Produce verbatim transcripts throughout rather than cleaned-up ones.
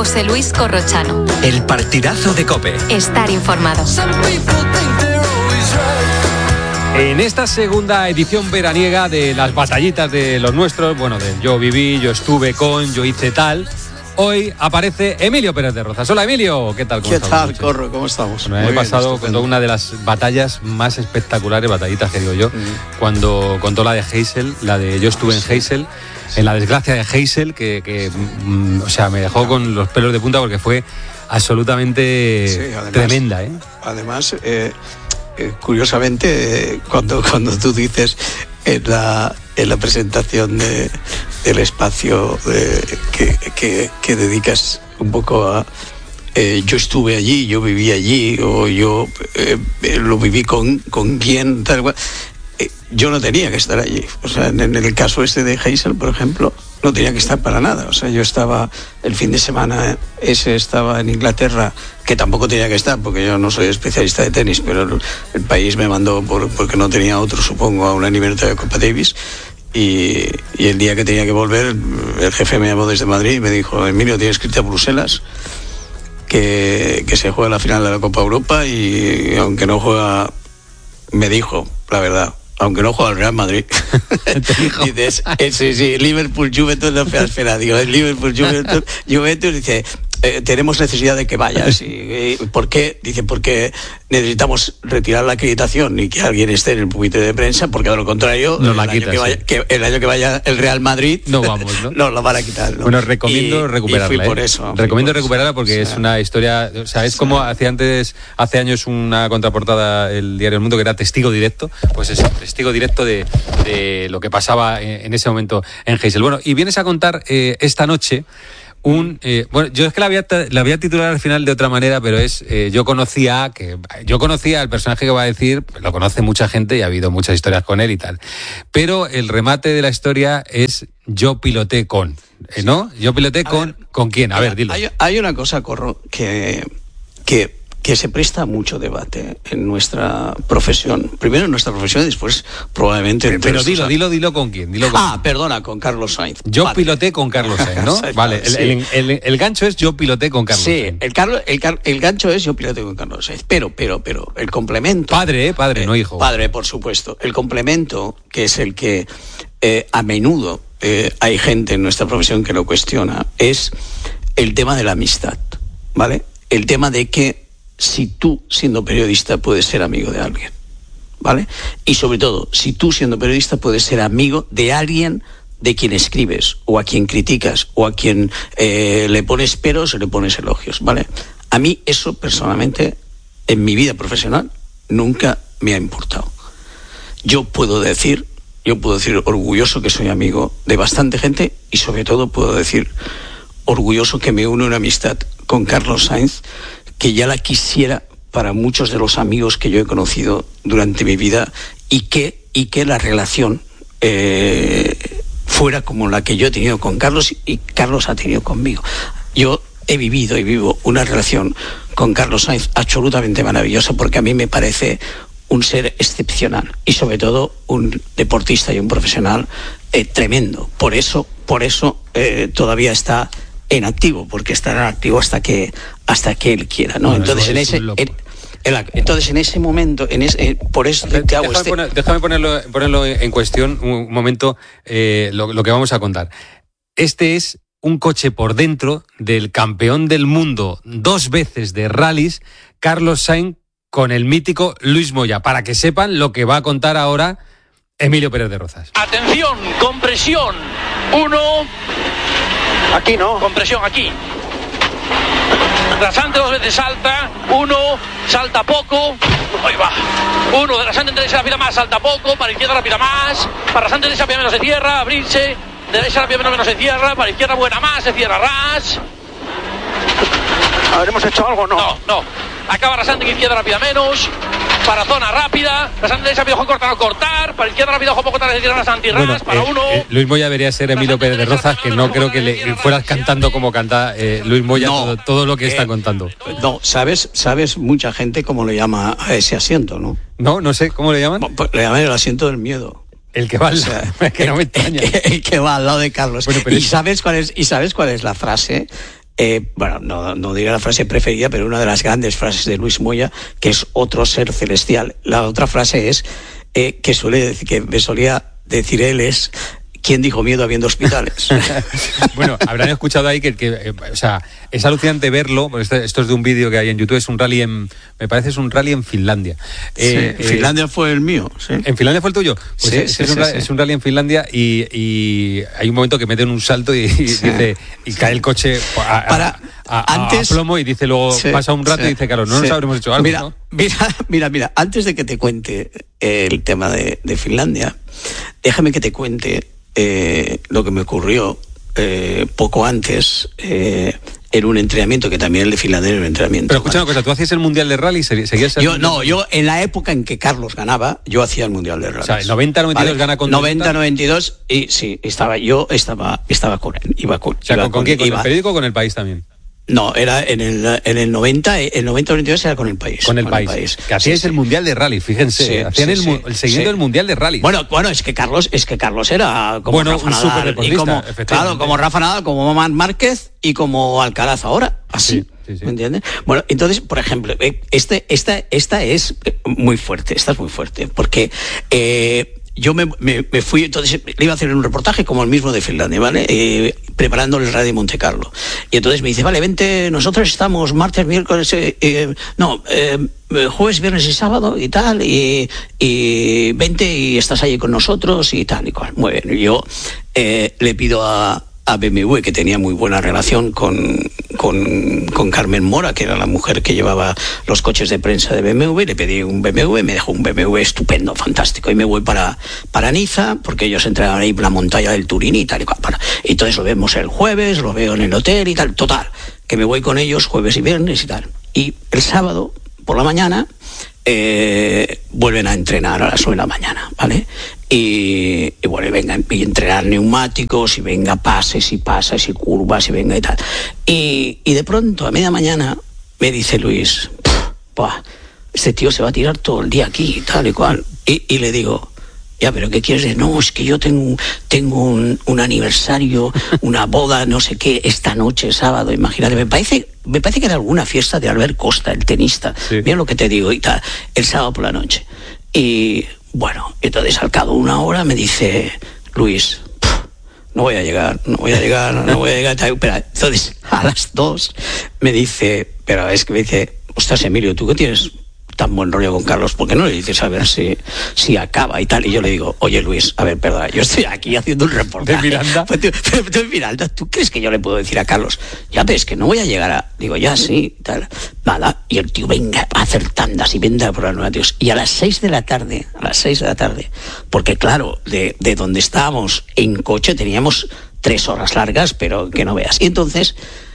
José Luis Corrochano. El partidazo de COPE. Estar informado. En esta segunda edición veraniega de las batallitas de los nuestros, bueno, del yo viví, yo estuve con, yo hice tal, hoy aparece Emilio Pérez de Rozas. Hola, Emilio, ¿qué tal? ¿Qué estamos, tal, muchachos? Corro? ¿Cómo estamos? Bueno, me he pasado con toda una de las batallas más espectaculares, batallitas que digo yo, mm. cuando contó la de Heysel, la de yo estuve en sí. Heysel, en la desgracia de Heysel, que, que mm, o sea, me dejó con los pelos de punta porque fue absolutamente sí, además, tremenda, ¿eh? Además, eh, eh, curiosamente, eh, cuando, cuando tú dices en la, en la presentación de, del espacio de, que, que, que dedicas un poco a eh, yo estuve allí, yo viví allí, o yo eh, lo viví con, con quién, tal cual. Eh, yo no tenía que estar allí. O sea, en, en el caso este de Heysel, por ejemplo, no tenía que estar para nada. O sea, yo estaba el fin de semana ese estaba en Inglaterra, que tampoco tenía que estar porque yo no soy especialista de tenis, pero el, el país me mandó por, porque no tenía otro, supongo, a una eliminatoria de Copa Davis. Y, y el día que tenía que volver, el jefe me llamó desde Madrid y me dijo: Emilio, tienes que irte a Bruselas, que, que se juega la final de la Copa Europa, y aunque no juega, me dijo, la verdad, aunque no juega el Real Madrid. Dices, eh, sí, sí, Liverpool, Juventus, no, espera, espera, digo, Liverpool, Juventus, Juventus, dice, eh, tenemos necesidad de que vayas. Y, y, ¿por qué? Dice, porque necesitamos retirar la acreditación y que alguien esté en el pupitre de prensa, porque de lo contrario, no el, la año quitas, que vaya, sí. que el año que vaya el Real Madrid, no vamos, ¿no? No, lo van a quitar, ¿no? Bueno, recomiendo y, recuperarla. Y fui por ¿eh? eso. Recomiendo por recuperarla porque eso. es una historia, o sea, es sí. como hacía antes, hace años una contraportada el diario El Mundo que era testigo directo, pues es testigo directo de, de lo que pasaba en, en ese momento en Heysel. Bueno, y vienes a contar eh, esta noche un eh, bueno, yo es que la voy, a, la voy a titular al final de otra manera, pero es eh, yo conocía que yo conocía al personaje que va a decir, lo conoce mucha gente y ha habido muchas historias con él y tal, pero el remate de la historia es yo piloté con, eh, ¿no? Yo piloté a con ver, ¿con quién? A ver, dilo. Hay, hay una cosa, Corro, que que que se presta mucho debate en nuestra profesión. Primero en nuestra profesión y después probablemente... Pero, pero dilo, dilo, dilo con quién. Dilo con ah, quién. perdona, con Carlos Sainz. Yo vale. piloté con Carlos Sainz, ¿no? Vale, el, sí. el, el, el gancho es yo piloté con Carlos sí, Sainz. Sí, el, Carlos, el, el gancho es yo piloté con Carlos Sainz. Pero, pero, pero, el complemento... Padre, ¿eh? Padre, eh, no hijo. Padre, por supuesto. El complemento, que es el que eh, a menudo eh, hay gente en nuestra profesión que lo cuestiona, es el tema de la amistad, ¿vale? El tema de que si tú, siendo periodista, puedes ser amigo de alguien, ¿vale? Y sobre todo, si tú, siendo periodista, puedes ser amigo de alguien de quien escribes, o a quien criticas, o a quien eh, le pones peros o le pones elogios, ¿vale? A mí eso, personalmente, en mi vida profesional, nunca me ha importado. Yo puedo decir, yo puedo decir orgulloso que soy amigo de bastante gente, y sobre todo puedo decir orgulloso que me une una amistad con Carlos Sainz, que ya la quisiera para muchos de los amigos que yo he conocido durante mi vida, y que, y que la relación eh, fuera como la que yo he tenido con Carlos y Carlos ha tenido conmigo. Yo he vivido y vivo una relación con Carlos Sainz absolutamente maravillosa, porque a mí me parece un ser excepcional y sobre todo un deportista y un profesional eh, tremendo. Por eso, por eso eh, todavía está en activo, porque estará en activo hasta que hasta que él quiera, ¿no? Bueno, entonces en ese en, en, entonces en ese momento, en ese, eh, por eso te, te hago déjame este... poner, déjame ponerlo ponerlo en cuestión un momento, eh, lo, lo que vamos a contar. Este es un coche por dentro del campeón del mundo dos veces de rallies, Carlos Sainz, con el mítico Luis Moya, para que sepan lo que va a contar ahora Emilio Pérez de Rozas. Atención, compresión. Uno. Aquí no. Compresión aquí. Rasante dos veces salta. Uno. Salta poco. Ahí va. Uno. De rasante derecha la pida más. Salta poco. Para izquierda la pida más. Para rasante derecha la pida menos se cierra. Abrirse. Derecha la pida menos menos se cierra. Para izquierda buena más. Se cierra ras. ¿Habremos hecho algo o no? No, no. Acaba rasante que izquierda la pida menos. Para zona rápida, rasante derecha pide ojo cortar o cortar, para izquierda rápida ojo poco tarde se tira rasante y ras, bueno, para eh, uno. Eh, Luis Moya debería ser Emilio Pérez de Rozas, que no creo que le fueras cantando como canta eh, Luis Moya no, todo, todo lo que eh, está contando. No, sabes, sabes mucha gente cómo le llama a ese asiento, ¿no? No, no sé, ¿cómo le llaman? Pues le llaman el asiento del miedo. El que va al lado, o sea, que no me extraña. El, el que va al lado de Carlos. Bueno, ¿Y sabes cuál es y sabes cuál es la frase? eh, bueno, no, no diré la frase preferida, pero una de las grandes frases de Luis Moya, que es otro ser celestial. La otra frase es, eh, que suele decir, que me solía decir él, es: ¿quién dijo miedo habiendo hospitales? Bueno, habrán escuchado ahí que, que eh, o sea, es alucinante verlo, porque esto, esto es de un vídeo que hay en YouTube, es un rally en, me parece es un rally en Finlandia. Eh, sí, eh, Finlandia fue el mío, sí. ¿En Finlandia fue el tuyo? Pues sí, es, sí, es, un, sí, es sí. un rally en Finlandia y, y hay un momento que meten un salto y, y, sí, dice, y cae el coche a, Para, a, a, antes, a plomo y dice luego, sí, pasa un rato sí, y dice, claro, no sí. nos habremos hecho algo, mira, ¿no? Mira, mira, mira, antes de que te cuente el tema de, de Finlandia, déjame que te cuente Eh, lo que me ocurrió eh, poco antes eh, en un entrenamiento, que también el de Finlandia era un entrenamiento. Pero escucha una cosa, ¿tú hacías el Mundial de Rally? ¿Seguías el yo mundial? No, yo en la época en que Carlos ganaba, yo hacía el Mundial de Rally. O sea, el noventa noventa y dos ¿vale? Gana con noventa noventa y dos y sí, estaba yo estaba estaba con él, iba con, o sea, iba ¿con, con, con quién? ¿Con iba, el periódico o con El País también? No, era en el, en el noventa, el noventa noventa y dos era con El País. Con El, con país. el país. Que hacíais sí, el sí. Mundial de Rally, fíjense. Sí, hacían sí, el, sí, el seguimiento sí. del Mundial de Rally. Bueno, bueno, es que Carlos, es que Carlos era como bueno, Rafa un Nadal, y como, claro, como Rafa Nadal, como Marc Márquez y como Alcaraz ahora, así. Sí, sí, sí. ¿Me entiendes? Bueno, entonces, por ejemplo, este, esta, esta es muy fuerte, esta es muy fuerte, porque eh, yo me, me, me fui, entonces le iba a hacer un reportaje como el mismo de Finlandia, ¿vale? Eh, preparando el Rally de Monte Carlo. Y entonces me dice, vale, vente, nosotros estamos martes, miércoles, eh, eh, no, eh, jueves, viernes y sábado y tal, y, y vente y estás allí con nosotros y tal y cual. Muy bien, y yo eh, le pido a a B M W, que tenía muy buena relación con, con, con Carmen Mora, que era la mujer que llevaba los coches de prensa de B M W, le pedí un B M W, me dejó un B M W estupendo, fantástico, y me voy para, para Niza, porque ellos entrenaban ahí la montaña del Turín y tal y cual. Para. Y entonces lo vemos el jueves, lo veo en el hotel y tal, total, que me voy con ellos jueves y viernes y tal. Y el sábado, por la mañana, eh, vuelven a entrenar a las nueve de la mañana, ¿vale? Y, y bueno, y venga, y entrenar neumáticos, y venga pases y pasas y curvas, y venga y tal. Y, y de pronto, a media mañana, me dice Luis, Buah, este tío se va a tirar todo el día aquí y tal y cual. Y, y le digo, ya, pero ¿qué quieres decir? No, es que yo tengo, tengo un, un aniversario, una boda, no sé qué, esta noche, sábado, imagínate. Me parece, me parece que era alguna fiesta de Albert Costa, el tenista. Sí. Mira lo que te digo y tal, el sábado por la noche. Y bueno, entonces al cabo de una hora me dice, Luis, no voy a llegar, no voy a llegar, no voy a llegar. Pero entonces a las dos me dice, pero es que me dice, ostras, Emilio, ¿tú qué tienes tan buen rollo con Carlos? ¿Por qué no le dices a ver si, si acaba y tal? Y yo le digo, oye Luis, a ver, perdona, yo estoy aquí haciendo un reportaje. ¿De Miranda? Pues tú, tú, Miranda, ¿tú crees que yo le puedo decir a Carlos, ya ves que no voy a llegar a...? Digo, ya sí, tal. Nada, y el tío venga a hacer tandas y venda por los neumáticos. Y a las seis de la tarde, a las seis de la tarde, porque claro, de, de donde estábamos en coche teníamos tres horas largas, pero que no veas. Y entonces,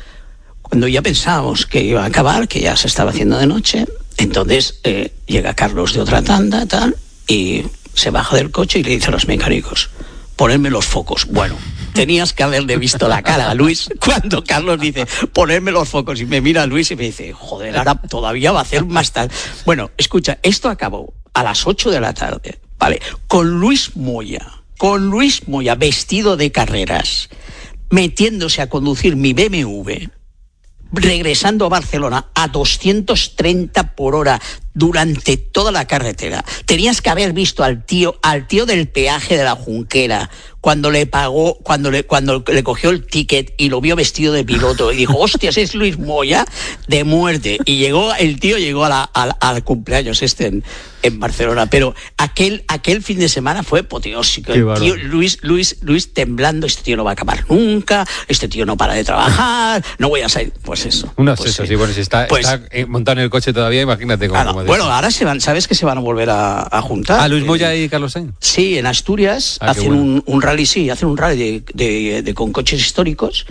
cuando ya pensábamos que iba a acabar, que ya se estaba haciendo de noche, entonces eh, llega Carlos de otra tanda, tal, y se baja del coche y le dice a los mecánicos, ponerme los focos. Bueno, tenías que haberle visto la cara a Luis cuando Carlos dice, ponerme los focos, y me mira a Luis y me dice, joder, ahora todavía va a hacer más tarde. Bueno, escucha, esto acabó a las ocho de la tarde, ¿vale? Con Luis Moya, con Luis Moya vestido de carreras, metiéndose a conducir mi B M W, regresando a Barcelona a doscientos treinta por hora durante toda la carretera. Tenías que haber visto al tío, al tío del peaje de la Junquera, cuando le pagó, cuando le, cuando le cogió el ticket y lo vio vestido de piloto y dijo, hostias, es Luis Moya, de muerte. Y llegó, el tío llegó a la, a, al cumpleaños este en, en Barcelona. Pero aquel, aquel fin de semana fue apoteósico. El tío, Luis, Luis, Luis temblando, este tío no va a acabar nunca, este tío no para de trabajar, no voy a salir. Pues eso. Unos pues sesos, sí. Y bueno, si está, pues, está montado en el coche todavía, imagínate cómo. Ah, no. Bueno, ahora se van, ¿sabes que se van a volver a, a juntar? ¿A Luis Moya y Carlos Sainz? Sí, en Asturias ah, hacen bueno. un, un rally, sí, hacen un rally de, de, de con coches históricos.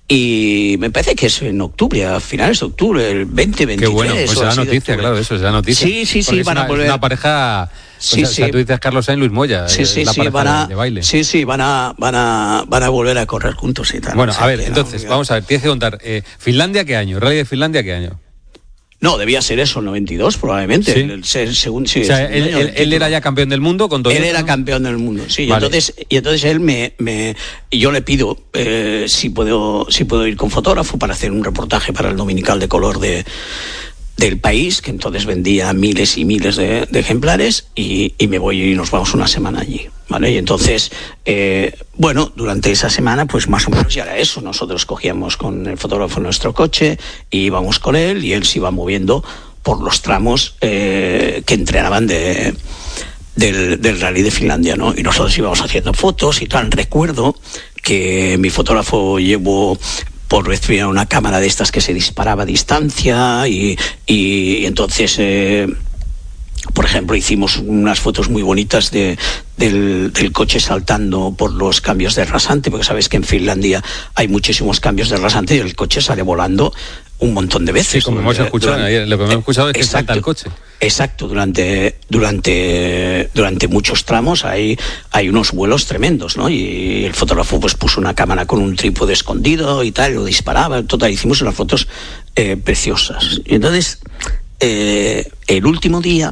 Y me parece que es en octubre, a finales de octubre, el veinte, veintitrés. Qué bueno, pues se da noticia, claro, eso, se da noticia. Sí, sí, sí, van una, a volver. Es una pareja, pues, sí, o sea, sí. tú dices Carlos Sainz, Luis Moya, sí, sí, la sí, pareja van a, de, de baile. Sí, sí, van a, van a, van a volver a correr juntos y tal. Bueno, o sea, a ver, que entonces, no, vamos a ver, tienes que contar, eh, ¿Finlandia qué año? ¿Rally de Finlandia qué año? No, debía ser eso, noventa y dos probablemente. ¿Sí? El, el, el segundo, sí, o sea, el él, él, él era ya campeón del mundo con Toyota. Él era ¿no? campeón del mundo, sí. Vale. Y entonces, y entonces él me, me y yo le pido eh, si puedo, si puedo ir con fotógrafo para hacer un reportaje para el Dominical de Color de del País, que entonces vendía miles y miles de, de ejemplares, y, y me voy y nos vamos una semana allí, ¿vale? Y entonces, eh, bueno, durante esa semana, pues más o menos ya era eso. Nosotros cogíamos con el fotógrafo nuestro coche y íbamos con él, y él se iba moviendo por los tramos eh, que entrenaban de, del, del rally de Finlandia, ¿no? Y nosotros íbamos haciendo fotos y tal. Recuerdo que mi fotógrafo llevó por recibir una cámara de estas que se disparaba a distancia, y, y entonces, eh, por ejemplo, hicimos unas fotos muy bonitas de, del, del coche saltando por los cambios de rasante, porque sabes que en Finlandia hay muchísimos cambios de rasante y el coche sale volando un montón de veces. Sí, como hemos escuchado, durante, lo que hemos escuchado es que exacto, salta el coche. Exacto, durante durante durante muchos tramos hay hay unos vuelos tremendos, ¿no? Y el fotógrafo pues puso una cámara con un trípode escondido y tal, lo disparaba, total, hicimos unas fotos eh, preciosas. Y entonces, eh, el último día,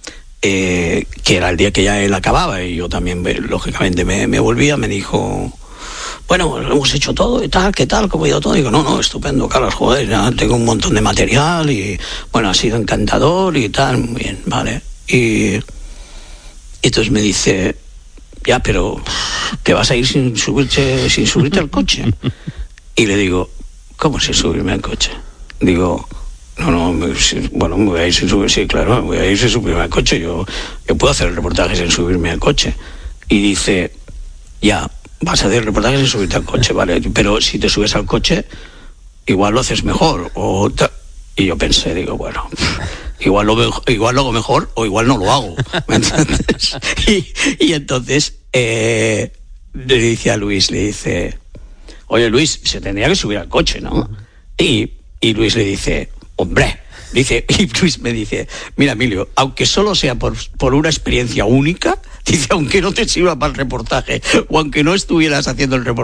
eh, que era el día que ya él acababa, y yo también, lógicamente, me, me volvía, me dijo: bueno, lo hemos hecho todo y tal, ¿qué tal? ¿Cómo ha ido todo? Digo, no, no, estupendo, Carlos, joder, ya tengo un montón de material y, bueno, ha sido encantador y tal, muy bien, vale. Y, y entonces me dice, ya, pero ¿te vas a ir sin subirte, sin subirte al coche? Y le digo, ¿cómo sin subirme al coche? Digo, no, no, me, bueno, me voy a ir sin subirme, sí, claro, me voy a ir sin subirme al coche, yo, yo puedo hacer el reportaje sin subirme al coche. Y dice, ya, vas a hacer reportajes y subirte al coche, vale, pero si te subes al coche, igual lo haces mejor. O ta... Y yo pensé, digo, bueno, igual lo, igual lo hago mejor o igual no lo hago, ¿me entiendes? Y, y entonces eh, le dice a Luis, le dice, oye Luis, se tendría que subir al coche, ¿no? Y, y Luis le dice, hombre, dice, y Luis me dice, mira Emilio, aunque solo sea por, por una experiencia única, dice, aunque no te sirva para el reportaje, o aunque no estuvieras haciendo el reportaje,